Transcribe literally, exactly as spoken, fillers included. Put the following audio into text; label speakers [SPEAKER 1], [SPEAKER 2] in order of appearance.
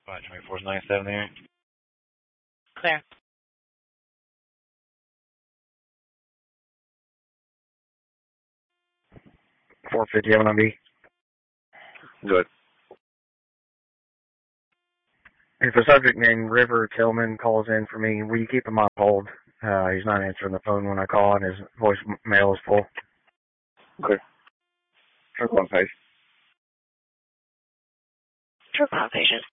[SPEAKER 1] Flight twenty-four ninety-seven there.
[SPEAKER 2] Clear.
[SPEAKER 3] four fifty M N B.
[SPEAKER 1] Good.
[SPEAKER 3] If a subject named River Tillman calls in for me, will you keep him on hold? Uh, he's not answering the phone when I call, and his voicemail is full.
[SPEAKER 1] Okay. Check one page.
[SPEAKER 2] True call, patient.